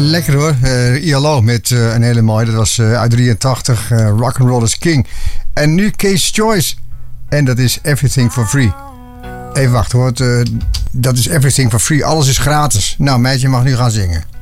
lekker hoor. ILO met een hele mooie. Dat was uit 83. Rock'n'Roll is King. En nu Case Choice. En dat is Everything for Free. Even wachten hoor. Dat is Everything for Free. Alles is gratis. Nou, meisje mag nu gaan zingen.